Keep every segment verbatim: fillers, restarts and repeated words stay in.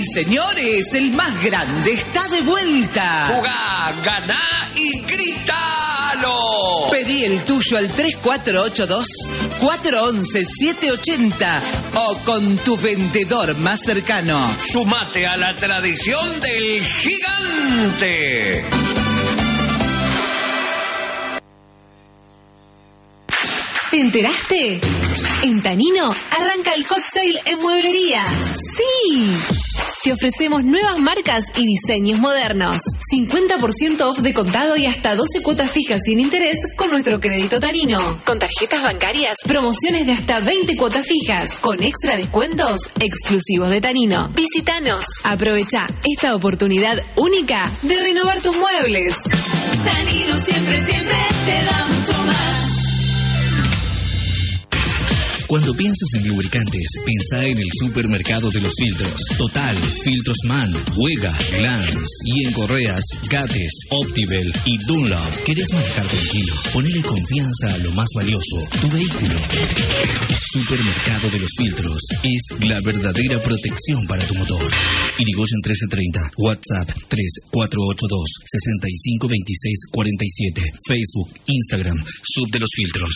señores, el más grande está de vuelta. Jugá, ganá y gritalo. Pedí el tuyo al tres cuatro ocho dos, cuatro once, siete ochenta o con tu vendedor más cercano. Sumate a la tradición del gigante. ¿Te enteraste? En Tanino arranca el hot sale en mueblería. ¡Sí! Te ofrecemos nuevas marcas y diseños modernos. cincuenta por ciento off de contado y hasta doce cuotas fijas sin interés con nuestro crédito Tanino. Con tarjetas bancarias, promociones de hasta veinte cuotas fijas, con extra descuentos exclusivos de Tanino. Visítanos. Aprovecha esta oportunidad única de renovar tus muebles. Tanino siempre, siempre te da mucho más. Cuando piensas en lubricantes, piensa en el supermercado de los filtros. Total, Filtros Man, Wega, Glance y en Correas, Gates, Optivel y Dunlop. ¿Querés manejar tranquilo? Ponele confianza a lo más valioso, tu vehículo. Supermercado de los Filtros es la verdadera protección para tu motor. Irigoyen trece treinta, WhatsApp tres cuatro ocho dos, seis cinco dos seis cuatro siete, Facebook, Instagram, Sub de los Filtros.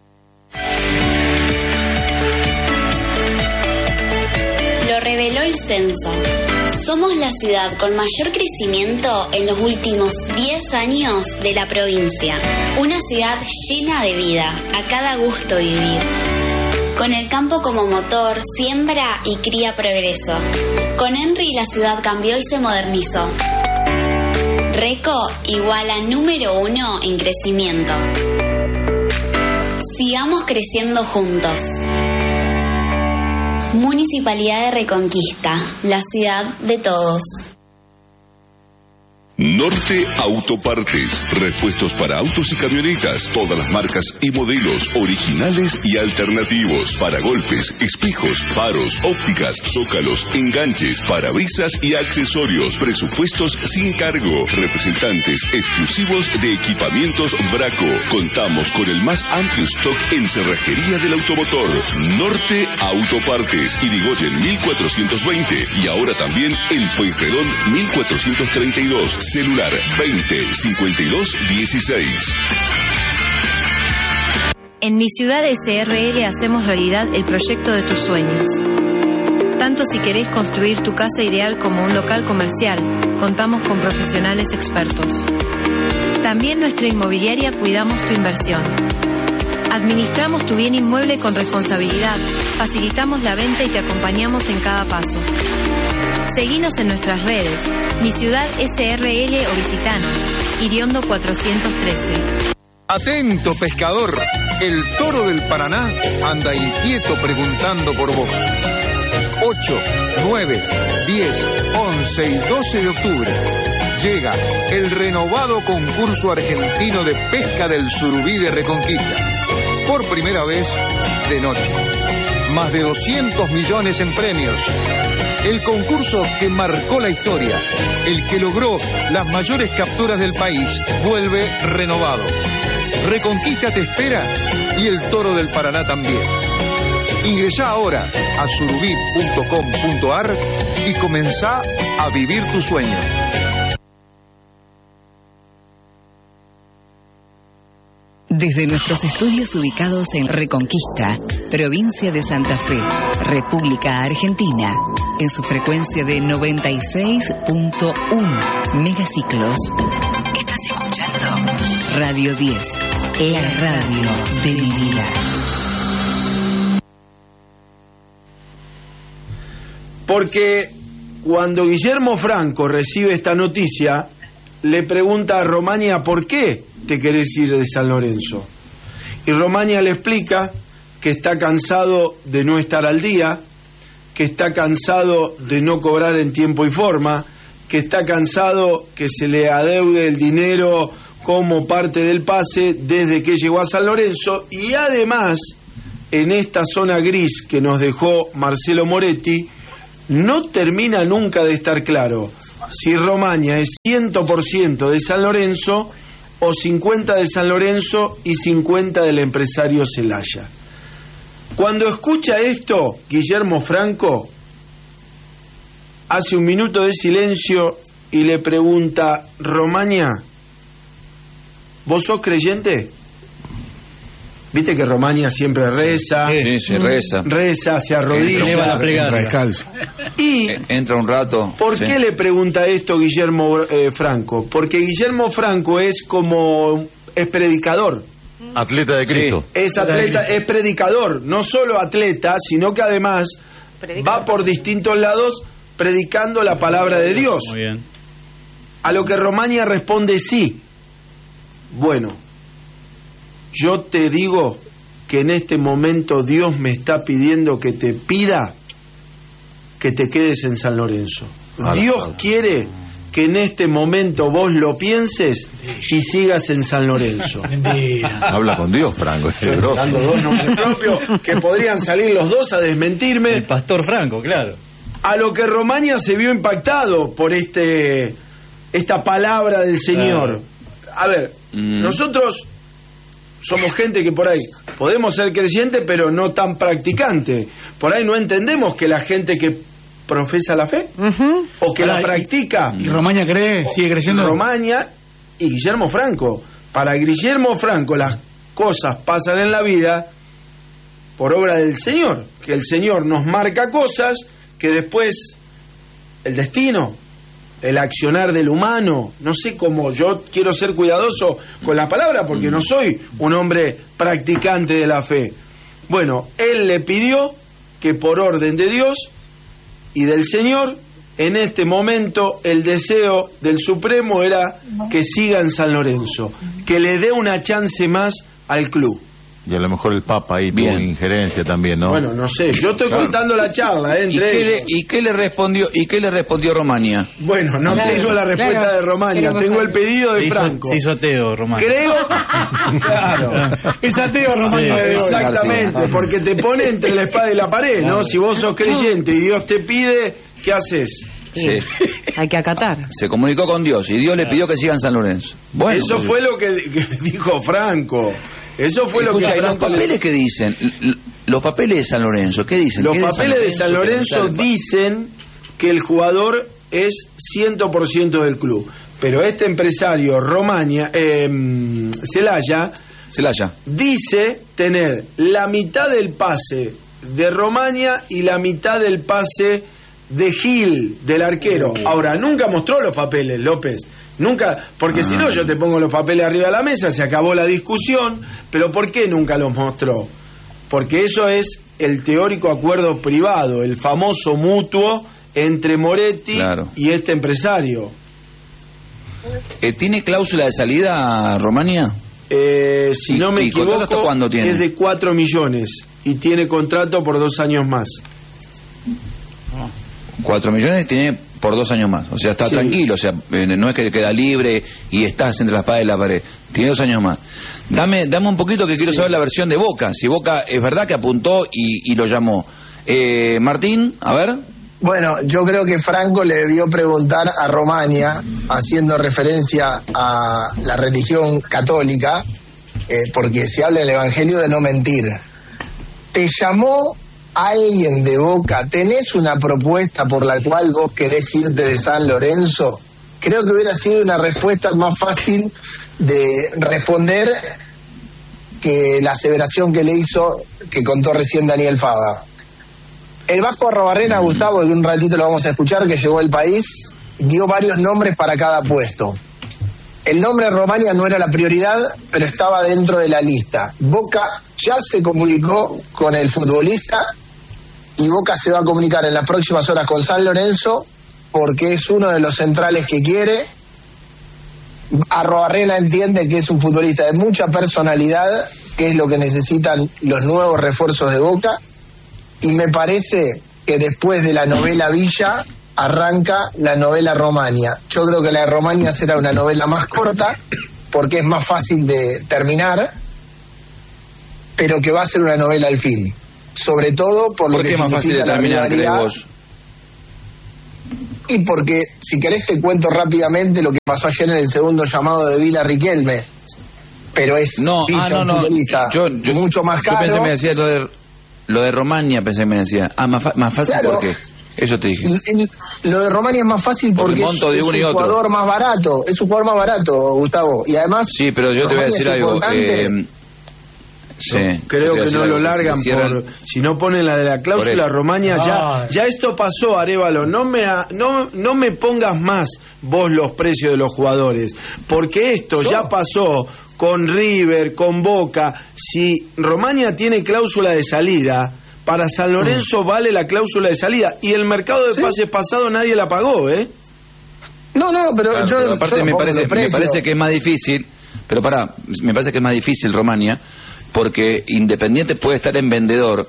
Lo reveló el censo. Somos la ciudad con mayor crecimiento en los últimos diez años de la provincia. Una ciudad llena de vida, a cada gusto vivir. Con el campo como motor, siembra y cría progreso. Con Henry la ciudad cambió y se modernizó. Reco igual a número uno en crecimiento. Sigamos creciendo juntos. Municipalidad de Reconquista, la ciudad de todos. Norte Autopartes, repuestos para autos y camionetas, todas las marcas y modelos, originales y alternativos, para golpes, espejos, faros, ópticas, zócalos, enganches, parabrisas y accesorios, presupuestos sin cargo, representantes exclusivos de equipamientos Braco. Contamos con el más amplio stock en cerrajería del automotor. Norte Autopartes, Irigoyen mil cuatrocientos veinte y ahora también en Pueyrredón mil cuatrocientos treinta y dos. Celular veinte, cincuenta y dos, dieciséis. En Mi Ciudad S R L hacemos realidad el proyecto de tus sueños. Tanto si querés construir tu casa ideal como un local comercial, contamos con profesionales expertos. También nuestra inmobiliaria cuidamos tu inversión. Administramos tu bien inmueble con responsabilidad, facilitamos la venta y te acompañamos en cada paso. Seguinos en nuestras redes, Mi Ciudad S R L o visitanos, Iriondo cuatrocientos trece. Atento, pescador, el toro del Paraná anda inquieto preguntando por vos. ocho, nueve, diez, once y doce de octubre llega el renovado concurso argentino de pesca del surubí de Reconquista. Por primera vez, de noche. Más de doscientos millones en premios. El concurso que marcó la historia, el que logró las mayores capturas del país, vuelve renovado. Reconquista te espera y el Toro del Paraná también. Ingresá ahora a surubí punto com punto ar y comenzá a vivir tu sueño. Desde nuestros estudios ubicados en Reconquista, provincia de Santa Fe, República Argentina, en su frecuencia de noventa y seis punto uno megaciclos, estás escuchando Radio diez, la radio de mi vida. Porque cuando Guillermo Franco recibe esta noticia, le pregunta a Romaña por qué te querés ir de San Lorenzo. Y Romaña le explica que está cansado de no estar al día, que está cansado de no cobrar en tiempo y forma, que está cansado que se le adeude el dinero como parte del pase desde que llegó a San Lorenzo, y además, en esta zona gris que nos dejó Marcelo Moretti, no termina nunca de estar claro si Romaña es cien por ciento de San Lorenzo o cincuenta de San Lorenzo y cincuenta del empresario Celaya. Cuando escucha esto, Guillermo Franco hace un minuto de silencio y le pregunta: Romaña, ¿vos sos creyente? Viste que Romaña siempre reza. Sí, se reza. Reza, se arrodilla. Descalzo. Y entra un rato. ¿Por sí. qué le pregunta esto Guillermo eh, Franco? Porque Guillermo Franco es como es predicador. Atleta de Cristo. Sí. Es atleta, es predicador, no solo atleta, sino que además predicador. Va por distintos lados predicando la palabra de Dios. Muy bien. A lo que Romaña responde sí. Bueno, yo te digo que en este momento Dios me está pidiendo que te pida que te quedes en San Lorenzo. Dios quiere que en este momento vos lo pienses y sigas en San Lorenzo. Habla con Dios, Franco. Yo dando dos nombres propios que podrían salir los dos a desmentirme. El pastor Franco, claro. A lo que Romaña se vio impactado por este esta palabra del Señor. Claro. A ver, mm. nosotros somos gente que por ahí podemos ser creyentes, pero no tan practicante. Por ahí no entendemos que la gente que profesa la fe uh-huh. o que Ahora, la practica. ¿Y Romaña cree? ¿Sigue creyendo? Romaña y Guillermo Franco. Para Guillermo Franco las cosas pasan en la vida por obra del Señor. Que el Señor nos marca cosas que después el destino, el accionar del humano, no sé cómo, yo quiero ser cuidadoso con la palabra porque no soy un hombre practicante de la fe. Bueno, él le pidió que por orden de Dios y del Señor, en este momento el deseo del Supremo era que siga en San Lorenzo, que le dé una chance más al club. Y a lo mejor el Papa ahí tuvo injerencia también, ¿no? Bueno, no sé, yo estoy claro. contando la charla ¿eh? Entre ¿Y, qué ellos. le, ¿Y qué le respondió y qué le respondió Romaña? Bueno, no claro, tengo la respuesta claro, de Romaña, tengo el pedido de se hizo, Franco. Se hizo ateo, Romaña. Creo, claro, es ateo, Romaña. Sí, exactamente, porque te pone entre la espada y la pared, ¿no? Si vos sos creyente y Dios te pide, ¿qué haces? Sí. Hay que acatar. Se comunicó con Dios y Dios le pidió que siga en San Lorenzo. Bueno, eso fue lo que, que dijo Franco. Eso fue Escucha, lo que los papeles le... que dicen, los papeles de San Lorenzo, ¿qué dicen? Los ¿Qué papeles de San Lorenzo, de San Lorenzo dicen que el jugador es cien por ciento del club, pero este empresario Romaña, eh, Celaya, Celaya dice tener la mitad del pase de Romaña y la mitad del pase de Gil, del arquero. Ahora, nunca mostró los papeles, López. Nunca, porque ah. si no yo te pongo los papeles arriba de la mesa, se acabó la discusión, pero ¿por qué nunca los mostró? Porque eso es el teórico acuerdo privado, el famoso mutuo entre Moretti claro. y este empresario. Eh, ¿Tiene cláusula de salida, Romaña? Eh, si ¿Y, no me y equivoco, hasta cuándo tiene? Es de cuatro millones y tiene contrato por dos años más. Cuatro millones tiene por dos años más, o sea, está sí. tranquilo, o sea, no es que queda libre y estás entre la espada y la pared, tiene dos años más. Dame dame un poquito que quiero sí. saber la versión de Boca, si Boca es verdad que apuntó y, y lo llamó. Eh, Martín, a ver. Bueno, yo creo que Franco le debió preguntar a Romaña, haciendo referencia a la religión católica, eh, porque se habla en el Evangelio de no mentir. ¿Te llamó alguien de Boca? ¿Tenés una propuesta por la cual vos querés irte de San Lorenzo? Creo que hubiera sido una respuesta más fácil de responder que la aseveración que le hizo, que contó recién Daniel Fava. El Vasco Arrobarrena, Gustavo, que un ratito lo vamos a escuchar, que llegó al país, dio varios nombres para cada puesto. El nombre de Romaña no era la prioridad, pero estaba dentro de la lista. Boca ya se comunicó con el futbolista y Boca se va a comunicar en las próximas horas con San Lorenzo porque es uno de los centrales que quiere. Arrobarrena entiende que es un futbolista de mucha personalidad, que es lo que necesitan los nuevos refuerzos de Boca, y me parece que después de la novela Villa arranca la novela Romaña. Yo creo que la de Romaña será una novela más corta porque es más fácil de terminar, pero que va a ser una novela al fin. Sobre todo por lo ¿Por qué que es más fácil de terminar, crees vos? Y porque, si querés, te cuento rápidamente lo que pasó ayer en el segundo llamado de Vila Riquelme. Pero es no, Villa, ah, no, un no. futbolista Yo, yo, mucho más caro. Yo pensé que me decía lo de, lo de Romaña, pensé que me decía. Ah, más, más fácil, claro, ¿por qué? Eso te dije. En- en- lo de Romania es más fácil Por el porque es, monto de es uno un y otro. jugador más barato. Es un jugador más barato, Gustavo. Y además. Sí, pero yo te voy a Romania decir es algo. importante. eh, sí, Creo yo te voy a que decir no algo, lo que si largan le cierran- por... Si no ponen la de la Por cláusula, eso. Romaña ya, Ay. ya esto pasó, Arévalo. No me, ha- no, no me pongas más vos los precios de los jugadores. Porque esto ¿Yo? ya pasó con River, con Boca. Si Romaña tiene cláusula de salida, para San Lorenzo vale la cláusula de salida. Y el mercado de Sí. pases pasado nadie la pagó, ¿eh? No, no, pero Claro, yo. pero aparte yo no me pongo parece, los me precios. parece que es más difícil, pero pará, me parece que es más difícil Romania, porque Independiente puede estar en vendedor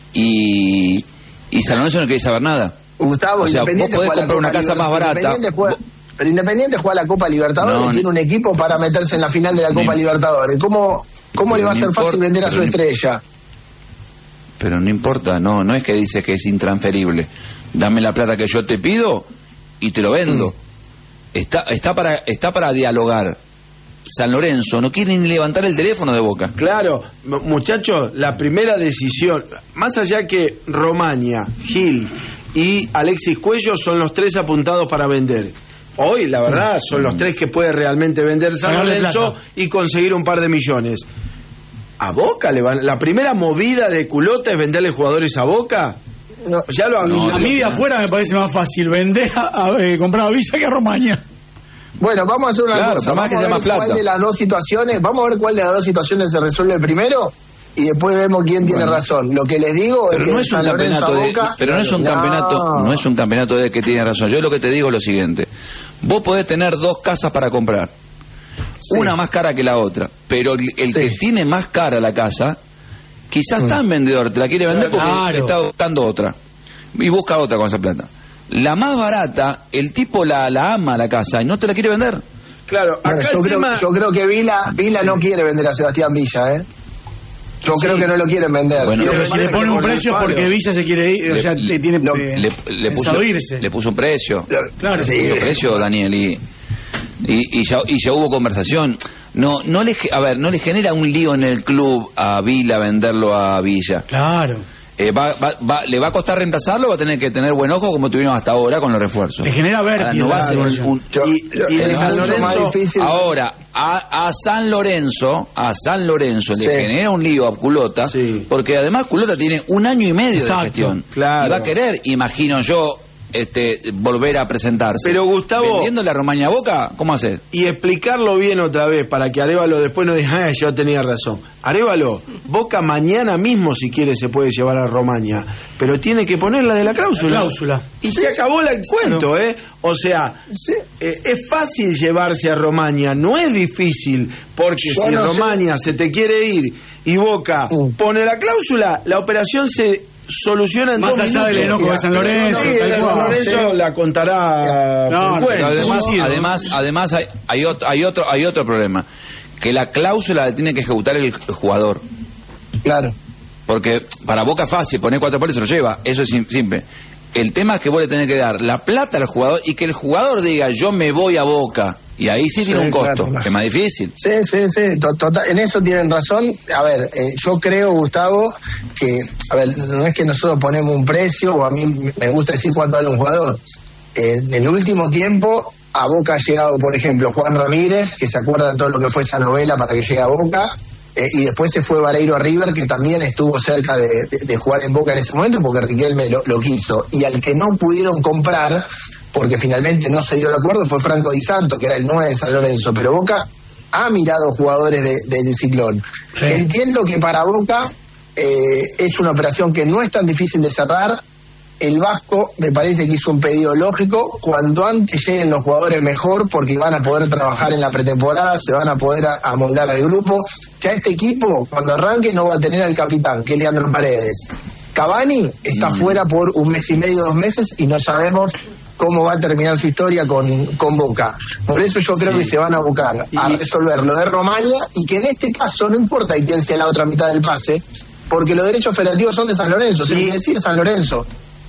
y, y San Lorenzo no quiere saber nada. Gustavo, O sea, vos Independiente podés juega la comprar una Copa casa más Libertadores. barata. Independiente juega- pero Independiente juega la Copa Libertadores No, y tiene un equipo para meterse en la final de la Copa Ni- Libertadores. ¿Cómo, cómo le va a Ni ser fácil importa, vender a su pero ni- estrella? Pero no importa, no, no es que dices que es intransferible. Dame la plata que yo te pido y te lo vendo. Está, está para, está para dialogar. San Lorenzo no quiere ni levantar el teléfono de Boca. Claro, mu- muchachos, la primera decisión, más allá que Romaña, Gil y Alexis Cuello son los tres apuntados para vender. Hoy, la verdad, son los tres que puede realmente vender San Sacarle Lorenzo plata. y conseguir un par de millones. ¿A Boca le van? ¿La primera movida de culota es venderle jugadores a Boca? No. Ya lo No, a mí de afuera me parece más fácil vender a, a, eh, comprar a Villa que a Romaña. Bueno, vamos a hacer una Claro, cosa. por más Vamos que a sea ver más plata. cuál de las dos situaciones, vamos a ver cuál de las dos situaciones se resuelve primero y después vemos quién tiene razón. Lo que les digo Pero es que no es un San Lorenzo campeonato a de, Boca, pero no es un no. campeonato, no es un campeonato de que tiene razón. Yo lo que te digo es lo siguiente: vos podés tener dos casas para comprar, Sí. una más cara que la otra, pero el, el Sí. que tiene más cara la casa, quizás está en vendedor, te la quiere vender porque Claro. está buscando otra y busca otra con esa plata. La más barata, el tipo la, la ama la casa y no te la quiere vender. Claro, Bueno, acá yo, el creo, tema... yo creo que Vila, Vila no quiere vender a Sebastián Villa, ¿eh? Yo Sí. creo que no lo quieren vender. Bueno, Yo- Pero si le pone un Con el precio es palo. porque Villa se quiere ir, o Le- sea, le tiene lo- eh, Le, le puso, pensado irse. le puso un precio. Claro. Sí. Le puso precio, Daniel, y, y, y ya, y ya hubo conversación. No, no le, ge- a ver, no le genera un lío en el club a Vila venderlo a Villa. Claro. Eh, va, va, va- ¿Le va a costar reemplazarlo o va a tener que tener buen ojo como tuvimos hasta ahora con los refuerzos? Le genera Ahora, vértigo. no va a ser un- un- Yo- Y- yo- y es el San mucho más Lorenzo- difícil. Ahora, a, a San Lorenzo, a San Lorenzo le Sí. genera un lío a Culota, Sí. porque además Culota tiene un año y medio Exacto, de gestión. claro. Y va a querer, imagino yo, este, volver a presentarse. Pero, Gustavo- vendiendo la Romaña Boca, ¿cómo hacer? Y explicarlo bien otra vez para que Arévalo después no diga, ah, yo tenía razón. Arévalo, Boca mañana mismo si quiere se puede llevar a Romaña, pero tiene que ponerla de la cláusula. La cláusula. Y se acabó la- el cuento, ¿eh? O sea, Sí. eh, es fácil llevarse a Romaña, no es difícil, porque Yo si no sé. Romaña se te quiere ir y Boca Mm. pone la cláusula, la operación se soluciona en Más dos allá del minutos. enojo de San Lorenzo, Sí, tal el cual. San Lorenzo la contará No, por no, cuenta. Pero además, Sí, sí, además, además hay, hay, otro, hay otro, hay otro problema, que la cláusula la tiene que ejecutar el jugador. Claro. Porque para Boca es fácil, poner cuatro palos y se lo lleva, eso es sim- simple. El tema es que vos le tenés que dar la plata al jugador y que el jugador diga yo me voy a Boca. Y ahí sí, Sí, tiene un costo, claro. que es más difícil. Sí, sí, sí, to- total- en eso tienen razón. A ver, eh, yo creo, Gustavo, que, a ver, no es que nosotros ponemos un precio, o a mí me gusta decir cuánto vale un jugador. Eh, en el último tiempo, a Boca ha llegado, por ejemplo, Juan Ramírez, que se acuerda de todo lo que fue esa novela para que llegue a Boca, eh, y después se fue Vareiro a River, que también estuvo cerca de, de- de jugar en Boca en ese momento, porque Riquelme lo, lo quiso. Y al que no pudieron comprar, porque finalmente no se dio el acuerdo, fue Franco Di Santo, que era el nueve de San Lorenzo, pero Boca ha mirado jugadores de- del Ciclón. Sí. Entiendo que para Boca eh, es una operación que no es tan difícil de cerrar. El Vasco me parece que hizo un pedido lógico. Cuando antes lleguen los jugadores mejor, porque van a poder trabajar en la pretemporada, se van a poder a- amoldar al grupo. Ya este equipo, cuando arranque, no va a tener al capitán, que es Leandro Paredes. Cavani está fuera por un mes y medio, dos meses, y no sabemos cómo va a terminar su historia con, con Boca. Por eso yo creo Sí. que se van a buscar a resolver lo de Romaña, y que en este caso no importa quién sea la otra mitad del pase, porque los derechos federativos son de San Lorenzo, se quiere decir San Lorenzo.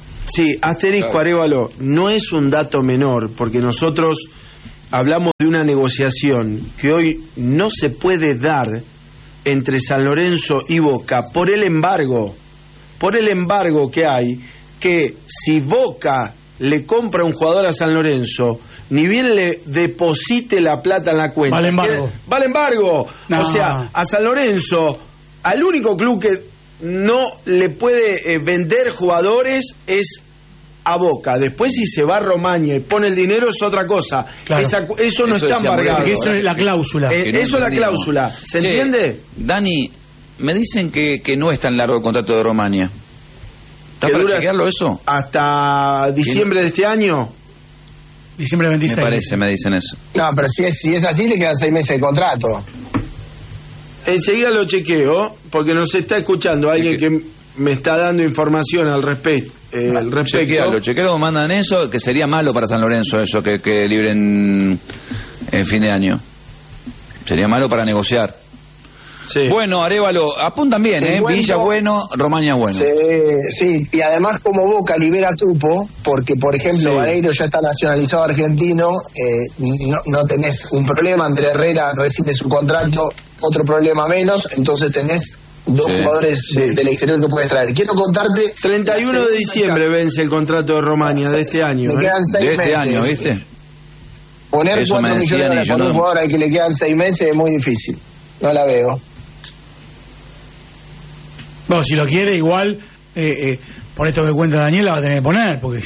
Sí, asterisco, Arévalo, no es un dato menor, porque nosotros hablamos de una negociación que hoy no se puede dar entre San Lorenzo y Boca por el embargo, por el embargo que hay que si Boca le compra un jugador a San Lorenzo, ni bien le deposite la plata en la cuenta. Vale embargo. Queda, vale embargo. No. O sea, a San Lorenzo, al único club que no le puede eh, vender jugadores es a Boca. Después si se va a Romaña y pone el dinero es otra cosa. Claro. Esa, eso no Eso está decía embargado. Porque eso es la cláusula. Eh, Que no eso es la entendimos. cláusula. ¿Se Che, entiende? Dani, me dicen que, que no es tan largo el contrato de Romaña. ¿Está Que para dura chequearlo eso? Hasta diciembre de este año. Diciembre veintiséis. Me parece, me dicen eso. No, pero si es, si es así, le quedan seis meses de contrato. Enseguida lo chequeo, porque nos está escuchando alguien que me está dando información al respecto. Eh, al respecto. Chequealo, chequealo, mandan eso, que sería malo para San Lorenzo eso, que, que libren en fin de año. Sería malo para negociar. Sí. Bueno, Arévalo, apuntan bien, Te ¿eh? cuento- Villa bueno, Romaña bueno. Sí, sí, y además como Boca libera cupo, porque por ejemplo Sí. Vareiro ya está nacionalizado argentino, eh, no, no tenés un problema, Andrés Herrera rescinde su contrato, otro problema menos, entonces tenés dos Sí. jugadores de- del exterior que puedes traer. Quiero contarte... treinta y uno de diciembre vence el contrato de Romaña de este año. Me ¿eh? quedan seis De este meses. año, ¿viste? Poner Eso me cuatro millones de decían y dólares yo por un no- jugador al que le quedan seis meses es muy difícil. No la veo. Bueno, si lo quiere, igual, eh, eh, por esto que cuenta Daniel, la va a tener que poner, porque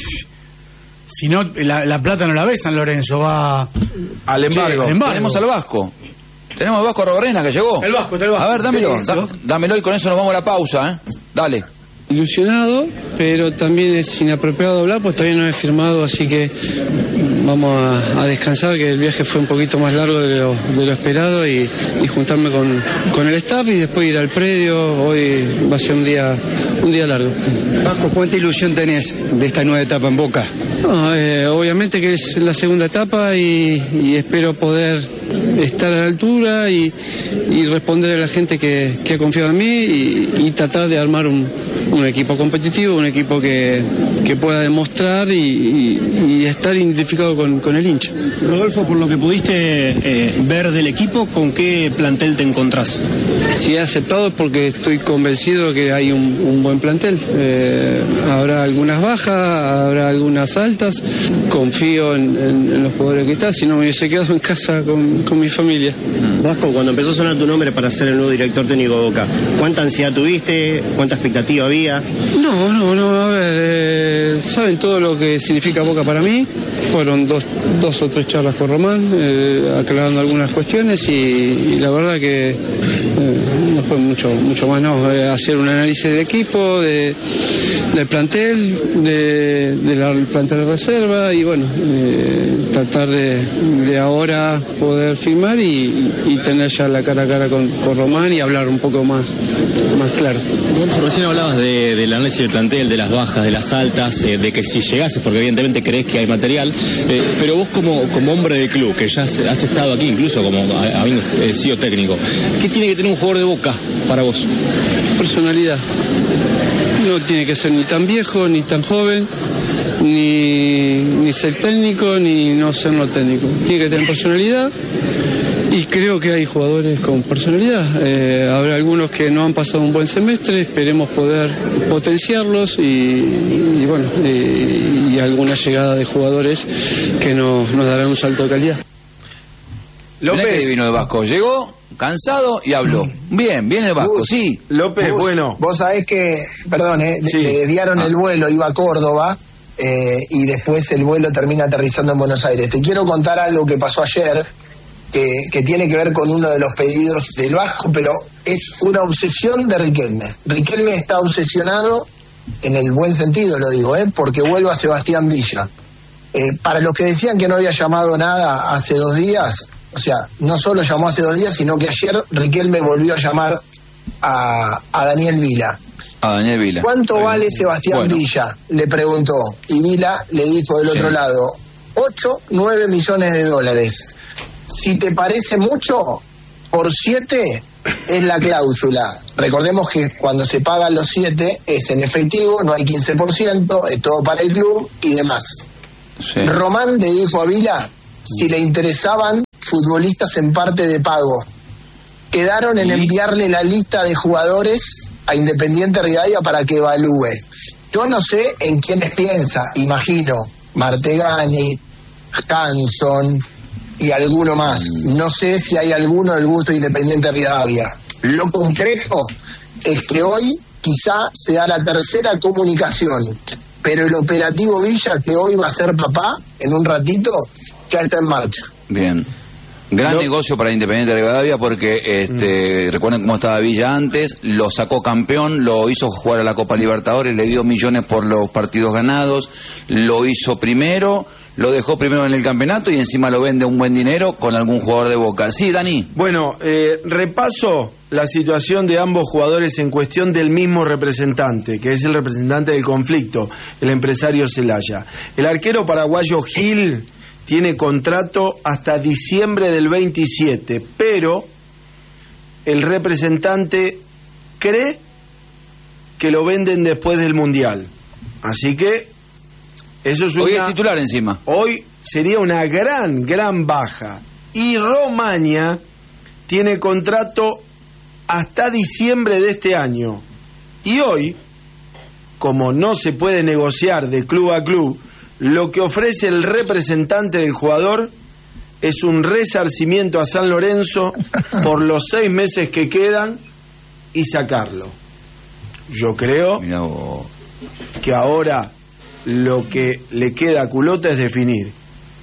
si no, la, la plata no la ve San Lorenzo, va al embargo. Sí, al embargo. Tenemos al Vasco. Tenemos al Vasco Robarena que llegó. El Vasco, está el Vasco. A ver, dámelo, Sí, da- dámelo y con eso nos vamos a la pausa, ¿eh? Dale. Ilusionado, pero también es inapropiado hablar, pues todavía no he firmado, así que vamos a, a descansar, que el viaje fue un poquito más largo de lo, de lo esperado y, y juntarme con, con el staff y después ir al predio. Hoy va a ser un día un día largo. Vasco, ¿cuánta ilusión tenés de esta nueva etapa en Boca? No, eh, obviamente que es la segunda etapa y, y espero poder estar a la altura y, y responder a la gente que, que ha confiado en mí y, y tratar de armar un, un equipo competitivo, un equipo que, que pueda demostrar y, y- y estar identificado con, con el hincha. Rodolfo, por lo que pudiste eh, ver del equipo, ¿con qué plantel te encontrás? Si he aceptado es porque estoy convencido que hay un, un buen plantel. Eh, habrá algunas bajas, habrá algunas altas. Confío en, en- en los jugadores que están, si no me hubiese quedado en casa con, con mi familia. Vasco, cuando empezó a sonar tu nombre para ser el nuevo director técnico de Boca, ¿cuánta ansiedad tuviste? ¿Cuánta expectativa había? No, no, no, a ver, eh, saben todo lo que significa Boca para mí. Fueron dos, dos o tres charlas con Román, eh, aclarando algunas cuestiones y, y la verdad que eh, no fue mucho, mucho más, no, eh, hacer un análisis del equipo, de, del plantel, de, de la el plantel de reserva y bueno, eh, tratar de, de ahora poder firmar y, y tener ya la cara a cara con, con Román y hablar un poco más, más claro. Rodolfo, recién hablabas de, del análisis del plantel, de las bajas, de las altas, eh, de que si llegases, porque evidentemente crees que hay material, eh, pero vos como, como hombre del club, que ya has, has estado aquí incluso como a- habiendo eh, sido técnico, ¿qué tiene que tener un jugador de Boca para vos? Personalidad. No tiene que ser ni tan viejo, ni tan joven, ni, ni ser técnico, ni no ser no técnico. Tiene que tener personalidad y creo que hay jugadores con personalidad. Eh, habrá algunos que no han pasado un buen semestre, esperemos poder potenciarlos y, y bueno, y, y alguna llegada de jugadores que nos, nos darán un salto de calidad. Mirá qué divino el Vasco. Llegó cansado y habló. Bien, bien el Vasco, Gus, sí. López, Gus, bueno. Vos sabés que, perdón, eh, Sí. le desviaron Ah. el vuelo, iba a Córdoba eh, y después el vuelo termina aterrizando en Buenos Aires. Te quiero contar algo que pasó ayer, que, que tiene que ver con uno de los pedidos del Vasco, pero es una obsesión de Riquelme. Riquelme está obsesionado, en el buen sentido lo digo, eh, porque vuelva Sebastián Villa. Eh, para los que decían que no había llamado nada hace dos días, o sea, no solo llamó hace dos días, sino que ayer Riquelme volvió a llamar a, a Daniel Vila. A Daniel Vila. ¿Cuánto vale Sebastián Bueno. Villa? Le preguntó. Y Vila le dijo del Sí. otro lado, ocho, nueve millones de dólares. Si te parece mucho, por siete es la cláusula. Recordemos que cuando se pagan los siete es en efectivo, no hay quince por ciento, es todo para el club y demás. Sí. Román le dijo a Vila si le interesaban futbolistas en parte de pago. Quedaron en enviarle la lista de jugadores a Independiente Rivadavia para que evalúe. Yo no sé en quiénes piensa, imagino, Martegani, Hanson y alguno más. No sé si hay alguno del gusto de Independiente Rivadavia. Lo concreto es que hoy quizá se da la tercera comunicación, pero el operativo Villa, que hoy va a ser papá, en un ratito, ya está en marcha. Bien. Gran Lo... negocio para Independiente Rivadavia porque este, mm. recuerden cómo estaba Villa antes, lo sacó campeón, lo hizo jugar a la Copa Libertadores, le dio millones por los partidos ganados, lo hizo primero, lo dejó primero en el campeonato y encima lo vende un buen dinero con algún jugador de Boca. Sí, Dani. Bueno, eh, repaso la situación de ambos jugadores en cuestión del mismo representante, que es el representante del conflicto, el empresario Celaya. El arquero paraguayo Gil tiene contrato hasta diciembre del veintisiete, pero el representante cree que lo venden después del Mundial. Así que eso es una... Hoy es titular encima. Hoy sería una gran, gran baja. Y Romaña tiene contrato hasta diciembre de este año. Y hoy, como no se puede negociar de club a club, lo que ofrece el representante del jugador es un resarcimiento a San Lorenzo por los seis meses que quedan y sacarlo. Yo creo que ahora lo que le queda a Culota es definir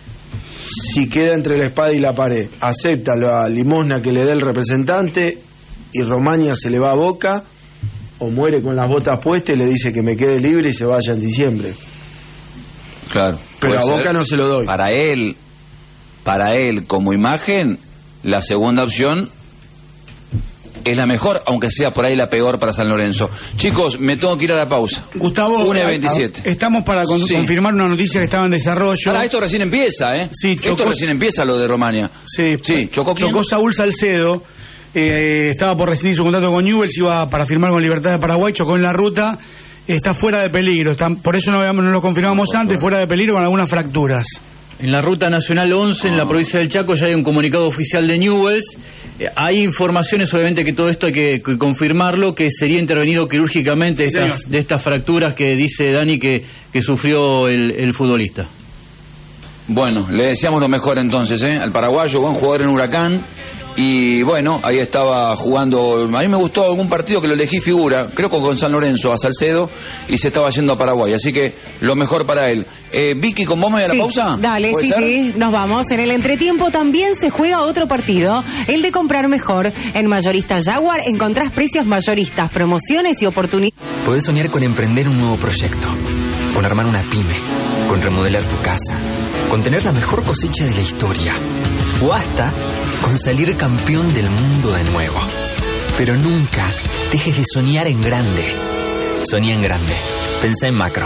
si queda entre la espada y la pared. Acepta la limosna que le dé el representante y Romaña se le va a Boca, o muere con las botas puestas y le dice que me quede libre y se vaya en diciembre. Claro. Pero a Boca no se lo doy. Para él, para él como imagen, la segunda opción es la mejor, aunque sea por ahí la peor para San Lorenzo. Chicos, me tengo que ir a la pausa. Gustavo, una y veintisiete. Estamos para con, sí. confirmar una noticia que estaba en desarrollo. Ahora, esto recién empieza, ¿eh? Sí, chocó, esto recién empieza lo de Romaña. Sí, sí. ¿Chocó quién? Chocó Saúl Salcedo. Eh, estaba por rescindir su contrato con Newell's, iba para firmar con Libertad de Paraguay, chocó en la ruta. Está fuera de peligro, está, por eso no, no lo confirmamos no, antes, fuera de peligro con algunas fracturas. En la ruta nacional once, en la provincia del Chaco, ya hay un comunicado oficial de Newell's. Eh, hay informaciones, obviamente, que todo esto hay que, que confirmarlo, que sería intervenido quirúrgicamente sí, de, estas, de estas fracturas que dice Dani que, que sufrió el, el futbolista. Bueno, le deseamos lo mejor entonces, ¿eh? Al paraguayo, buen jugador en Huracán. Y bueno, ahí estaba jugando. A mí me gustó algún partido que lo elegí figura, creo que con San Lorenzo, a Salcedo, y se estaba yendo a Paraguay. Así que lo mejor para él. Eh, Vicky, ¿con vos me voy a la sí, pausa? Dale, sí, ser? sí, nos vamos. En el entretiempo también se juega otro partido, el de comprar mejor. En Mayorista Jaguar encontrás precios mayoristas, promociones y oportunidades. Podés soñar con emprender un nuevo proyecto, con armar una pyme, con remodelar tu casa, con tener la mejor cosecha de la historia, o hasta con salir campeón del mundo de nuevo. Pero nunca dejes de soñar en grande. Soñá en grande. Pensá en macro.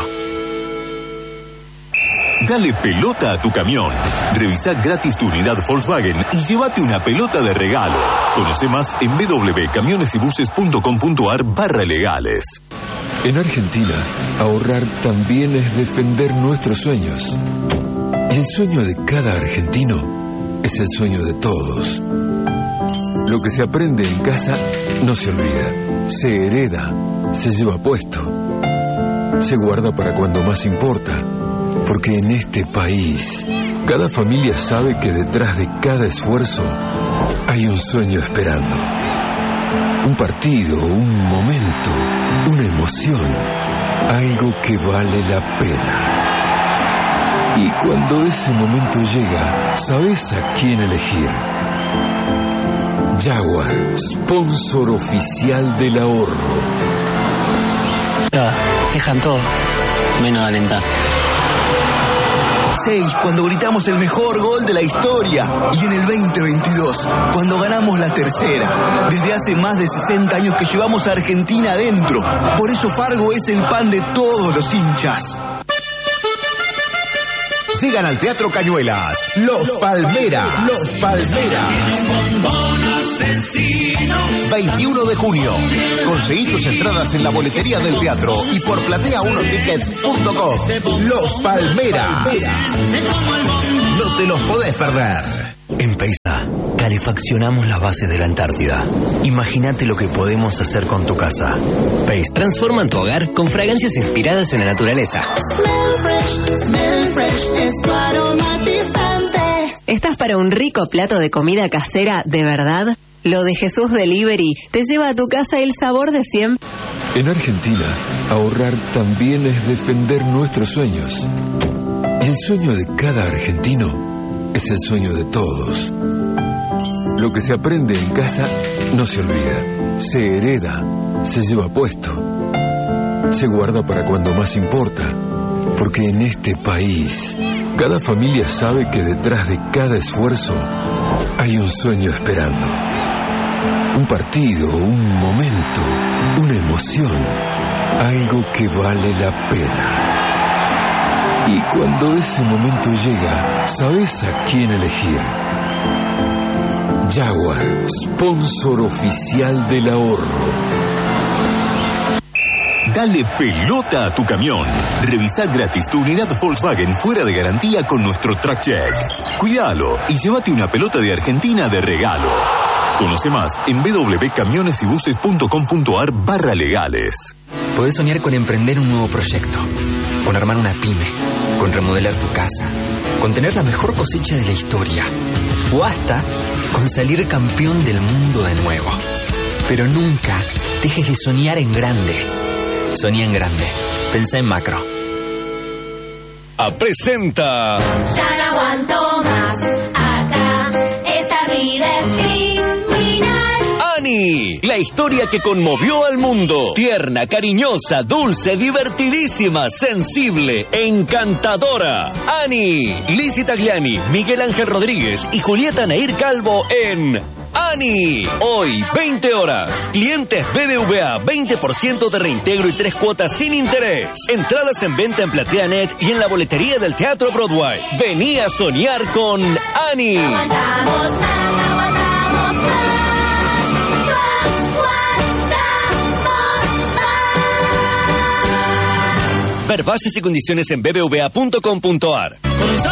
Dale pelota a tu camión. Revisá gratis tu unidad Volkswagen y llévate una pelota de regalo. Conoce más en w w w punto camiones y buses punto com punto a r barra legales. En Argentina, ahorrar también es defender nuestros sueños. Y el sueño de cada argentino es el sueño de todos. Lo que se aprende en casa no se olvida, se hereda, se lleva puesto, se guarda para cuando más importa, porque en este país cada familia sabe que detrás de cada esfuerzo hay un sueño esperando. Un partido, un momento, una emoción, algo que vale la pena. Y cuando ese momento llega, ¿sabes a quién elegir? Jaguar, sponsor oficial del ahorro. Ah, dejan todo, menos alentar. seis, cuando gritamos el mejor gol de la historia. Y en el veinte veintidós, cuando ganamos la tercera. Desde hace más de sesenta años que llevamos a Argentina adentro. Por eso Fargo es el pan de todos los hinchas. Sigan al Teatro Cañuelas, Los Palmeras. Los Palmeras. veintiuno de junio. Conseguí tus entradas en la boletería del teatro y por platea uno tickets punto com. Los Palmeras. No te los podés perder. En Paisa, calefaccionamos las bases de la Antártida. Imagínate lo que podemos hacer con tu casa. Pace transforma tu hogar con fragancias inspiradas en la naturaleza. Smell fresh, smell fresh, es tu aromatizante. ¿Estás para un rico plato de comida casera de verdad? Lo de Jesús Delivery te lleva a tu casa el sabor de siempre. En Argentina, ahorrar también es defender nuestros sueños. Y el sueño de cada argentino es el sueño de todos. Lo que se aprende en casa no se olvida, se hereda, se lleva puesto, se guarda para cuando más importa, porque en este país cada familia sabe que detrás de cada esfuerzo hay un sueño esperando. Un partido, un momento, una emoción, algo que vale la pena. Y cuando ese momento llega, ¿sabes a quién elegir? Jaguar, sponsor oficial del ahorro. Dale pelota a tu camión. Revisa gratis tu unidad Volkswagen fuera de garantía con nuestro Track Check. Cuídalo y llévate una pelota de Argentina de regalo. Conoce más en w w w punto camiones y buses punto com punto a r barra legales. Podés soñar con emprender un nuevo proyecto, con armar una pyme, con remodelar tu casa, con tener la mejor cosecha de la historia, o hasta con salir campeón del mundo de nuevo. Pero nunca dejes de soñar en grande. Soñá en grande. Pensá en macro. A presenta. Ya no aguanto más. Acá, esta vida es criminal. Ani, la historia que conmovió al mundo. Tierna, cariñosa, dulce, divertidísima, sensible, encantadora. Ani, Lizzy Tagliani, Miguel Ángel Rodríguez y Julieta Nair Calvo en Ani. Hoy, veinte horas. Clientes B B V A, veinte por ciento de reintegro y tres cuotas sin interés. Entradas en venta en PlateaNet y en la boletería del Teatro Broadway. Vení a soñar con Ani. Aguantamos más, aguantamos más. Ver bases y condiciones en b b v a punto com punto a r.